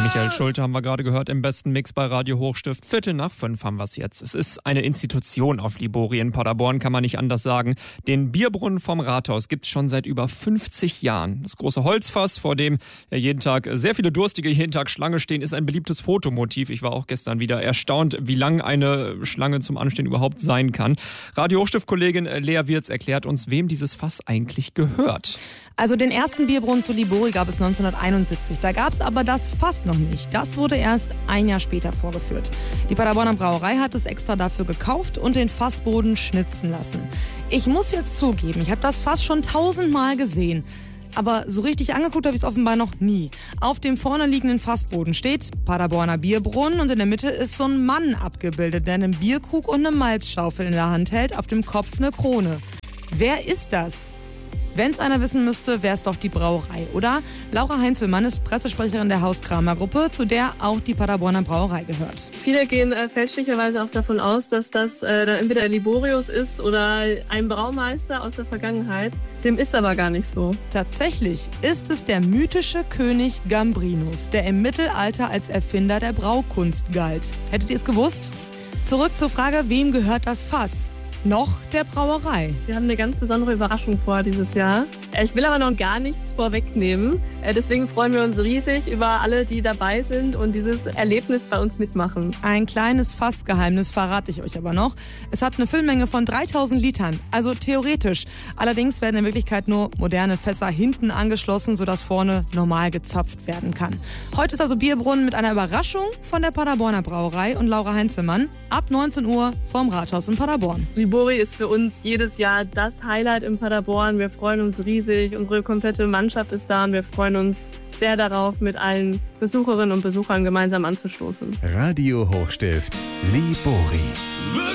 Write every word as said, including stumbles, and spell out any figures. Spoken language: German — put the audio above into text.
Michael Schulte haben wir gerade gehört im besten Mix bei Radio Hochstift. Viertel nach fünf haben wir es jetzt. Es ist eine Institution auf Libori in Paderborn, kann man nicht anders sagen. Den Bierbrunnen vom Rathaus gibt es schon seit über fünfzig Jahren. Das große Holzfass, vor dem ja jeden Tag sehr viele Durstige jeden Tag Schlange stehen, ist ein beliebtes Fotomotiv. Ich war auch gestern wieder erstaunt, wie lang eine Schlange zum Anstehen überhaupt sein kann. Radio Hochstift-Kollegin Lea Wirz erklärt uns, wem dieses Fass eigentlich gehört. Also den ersten Bierbrunnen zu Libori gab es neunzehnhunderteinundsiebzig. Da gab es aber das Fass noch nicht. Das wurde erst ein Jahr später vorgeführt. Die Paderborner Brauerei hat es extra dafür gekauft und den Fassboden schnitzen lassen. Ich muss jetzt zugeben, ich habe das Fass schon tausendmal gesehen. Aber so richtig angeguckt habe ich es offenbar noch nie. Auf dem vorne liegenden Fassboden steht Paderborner Bierbrunnen und in der Mitte ist so ein Mann abgebildet, der einen Bierkrug und eine Malzschaufel in der Hand hält, auf dem Kopf eine Krone. Wer ist das? Wenn es einer wissen müsste, wäre es doch die Brauerei, oder? Laura Heinzelmann ist Pressesprecherin der Haus-Kramer-Gruppe, zu der auch die Paderborner Brauerei gehört. Viele gehen äh, fälschlicherweise auch davon aus, dass das äh, dann entweder Liborius ist oder ein Braumeister aus der Vergangenheit. Dem ist aber gar nicht so. Tatsächlich ist es der mythische König Gambrinus, der im Mittelalter als Erfinder der Braukunst galt. Hättet ihr es gewusst? Zurück zur Frage, wem gehört das Fass? Noch der Brauerei. Wir haben eine ganz besondere Überraschung vor dieses Jahr. Ich will aber noch gar nichts vorwegnehmen. Deswegen freuen wir uns riesig über alle, die dabei sind und dieses Erlebnis bei uns mitmachen. Ein kleines Fassgeheimnis verrate ich euch aber noch. Es hat eine Füllmenge von dreitausend Litern, also theoretisch. Allerdings werden in Wirklichkeit nur moderne Fässer hinten angeschlossen, sodass vorne normal gezapft werden kann. Heute ist also Bierbrunnen mit einer Überraschung von der Paderborner Brauerei und Laura Heinzelmann ab neunzehn Uhr vorm Rathaus in Paderborn. Libori ist für uns jedes Jahr das Highlight in Paderborn. Wir freuen uns riesig. Unsere komplette Mannschaft ist da und wir freuen uns sehr darauf, mit allen Besucherinnen und Besuchern gemeinsam anzustoßen. Radio Hochstift, Libori.